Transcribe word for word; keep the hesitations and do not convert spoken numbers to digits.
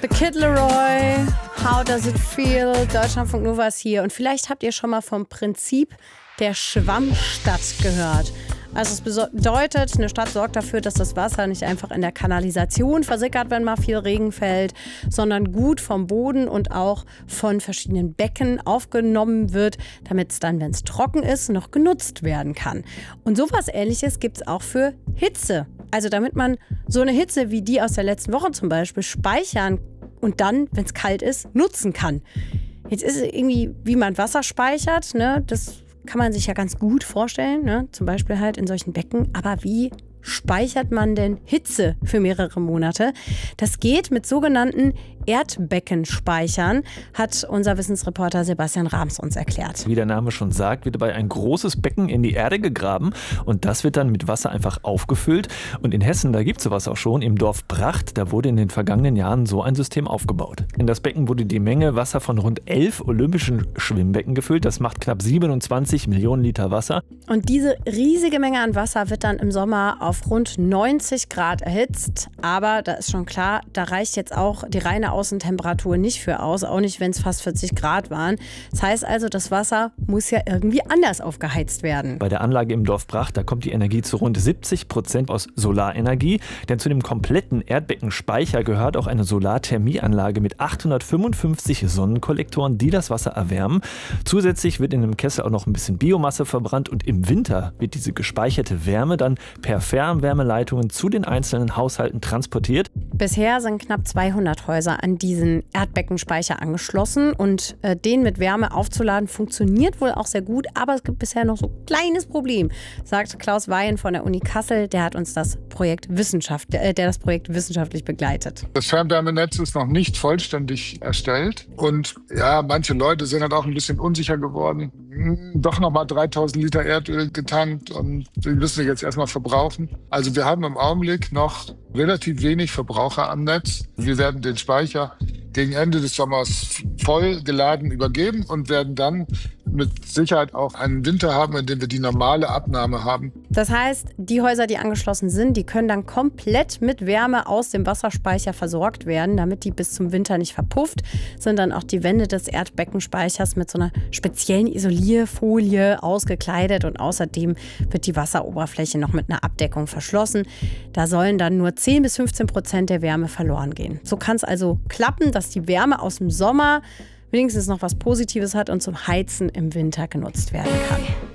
The Kid Laroi, How Does It Feel? Deutschlandfunk Nova ist hier. Und vielleicht habt ihr schon mal vom Prinzip der Schwammstadt gehört. Also es bedeutet, eine Stadt sorgt dafür, dass das Wasser nicht einfach in der Kanalisation versickert, wenn mal viel Regen fällt, sondern gut vom Boden und auch von verschiedenen Becken aufgenommen wird, damit es dann, wenn es trocken ist, noch genutzt werden kann. Und sowas Ähnliches gibt es auch für Hitze. Also damit man so eine Hitze wie die aus der letzten Woche zum Beispiel speichern und dann, wenn es kalt ist, nutzen kann. Jetzt ist es irgendwie, wie man Wasser speichert, ne? Das kann man sich ja ganz gut vorstellen, ne? Zum Beispiel halt in solchen Becken. Aber wie speichert man denn Hitze für mehrere Monate? Das geht mit sogenannten Erdbeckenspeichern, hat unser Wissensreporter Sebastian Rams uns erklärt. Wie der Name schon sagt, wird dabei ein großes Becken in die Erde gegraben und das wird dann mit Wasser einfach aufgefüllt. Und in Hessen, da gibt es sowas auch schon, im Dorf Bracht, da wurde in den vergangenen Jahren so ein System aufgebaut. In das Becken wurde die Menge Wasser von rund elf olympischen Schwimmbecken gefüllt. Das macht knapp siebenundzwanzig Millionen Liter Wasser. Und diese riesige Menge an Wasser wird dann im Sommer auf rund neunzig Grad erhitzt. Aber da ist schon klar, da reicht jetzt auch die reine Außentemperatur nicht für aus, auch nicht, wenn es fast vierzig Grad waren. Das heißt also, das Wasser muss ja irgendwie anders aufgeheizt werden. Bei der Anlage im Dorf Bracht, da kommt die Energie zu rund siebzig Prozent aus Solarenergie. Denn zu dem kompletten Erdbeckenspeicher gehört auch eine Solarthermieanlage mit achthundertfünfundfünfzig Sonnenkollektoren, die das Wasser erwärmen. Zusätzlich wird in dem Kessel auch noch ein bisschen Biomasse verbrannt und im Winter wird diese gespeicherte Wärme dann per Fernwärmeleitungen zu den einzelnen Haushalten transportiert. Bisher sind knapp zweihundert Häuser an diesen Erdbeckenspeicher angeschlossen und äh, den mit Wärme aufzuladen funktioniert wohl auch sehr gut, aber es gibt bisher noch so ein kleines Problem, sagt Klaus Weyen von der Uni Kassel, der hat uns das Projekt Wissenschaft, äh, der das Projekt wissenschaftlich begleitet. Das Fernwärmenetz ist noch nicht vollständig erstellt und ja, manche Leute sind halt auch ein bisschen unsicher geworden. Hm, doch nochmal dreitausend Liter Erdöl getankt und die müssen wir jetzt erstmal verbrauchen. Also wir haben im Augenblick noch relativ wenig Verbraucher am Netz. Wir werden den Speicher gegen Ende des Sommers voll geladen übergeben und werden dann mit Sicherheit auch einen Winter haben, in dem wir die normale Abnahme haben. Das heißt, die Häuser, die angeschlossen sind, die können dann komplett mit Wärme aus dem Wasserspeicher versorgt werden, damit die bis zum Winter nicht verpufft, sind dann auch die Wände des Erdbeckenspeichers mit so einer speziellen Isolierfolie ausgekleidet und außerdem wird die Wasseroberfläche noch mit einer Abdeckung verschlossen. Da sollen dann nur zehn bis fünfzehn Prozent der Wärme verloren gehen. So kann es also klappen, dass die Wärme aus dem Sommer wenigstens noch was Positives hat und zum Heizen im Winter genutzt werden kann.